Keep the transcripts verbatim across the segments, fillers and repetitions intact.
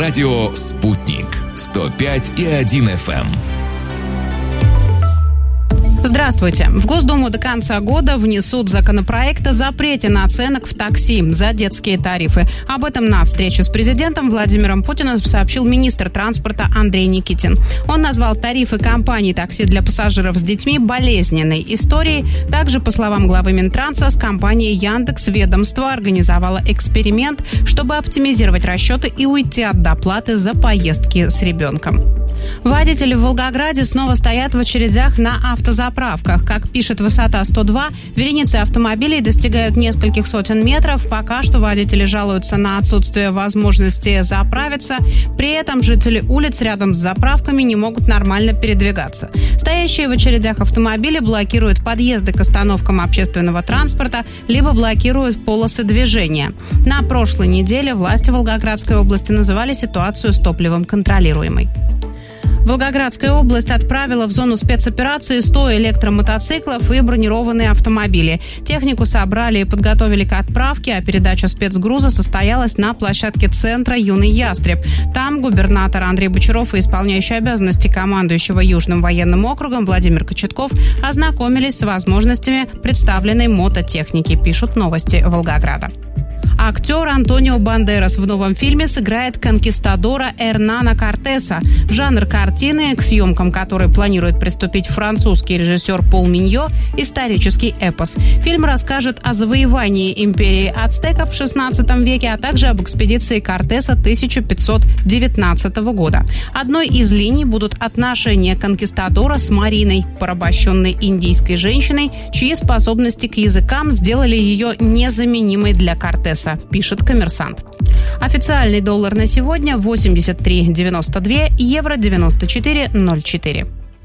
Радио «Спутник» сто пять и один эф эм. Здравствуйте. В Госдуму до конца года внесут законопроект о запрете наценок в такси за детские тарифы. Об этом на встрече с президентом Владимиром Путиным сообщил министр транспорта Андрей Никитин. Он назвал тарифы компаний такси для пассажиров с детьми болезненной историей. Также, по словам главы Минтранса, с компанией Яндекс ведомство организовало эксперимент, чтобы оптимизировать расчеты и уйти от доплаты за поездки с ребенком. Водители в Волгограде снова стоят в очередях на автозаправках. Как пишет «Высота сто два», вереницы автомобилей достигают нескольких сотен метров. Пока что водители жалуются на отсутствие возможности заправиться. При этом жители улиц рядом с заправками не могут нормально передвигаться. Стоящие в очередях автомобили блокируют подъезды к остановкам общественного транспорта, либо блокируют полосы движения. На прошлой неделе власти Волгоградской области называли ситуацию с топливом контролируемой. Волгоградская область отправила в зону спецоперации сто электромотоциклов и бронированные автомобили. Технику собрали и подготовили к отправке, а передача спецгруза состоялась на площадке центра «Юный ястреб». Там губернатор Андрей Бочаров и исполняющий обязанности командующего Южным военным округом Владимир Кочетков ознакомились с возможностями представленной мототехники, пишут новости Волгограда. Актер Антонио Бандерас в новом фильме сыграет конкистадора Эрнана Кортеса. Жанр картины, к съемкам которой планирует приступить французский режиссер Пол Миньо, исторический эпос. Фильм расскажет о завоевании империи ацтеков в шестнадцатом веке, а также об экспедиции Кортеса тысяча пятьсот девятнадцатого года. Одной из линий будут отношения конкистадора с Мариной, порабощенной индийской женщиной, чьи способности к языкам сделали ее незаменимой для Кортеса, пишет «Коммерсант». Официальный доллар на сегодня восемьдесят три девяносто два, евро девяносто четыре ноль четыре.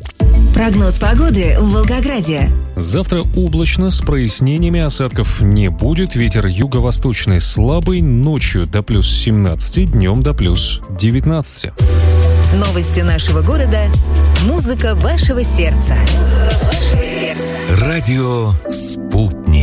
Прогноз погоды в Волгограде. Завтра облачно, с прояснениями, осадков не будет. Ветер юго-восточный слабый, ночью до плюс семнадцати, днем до плюс девятнадцати. Новости нашего города. Музыка вашего сердца. Музыка вашего сердца. Радио «Спутник».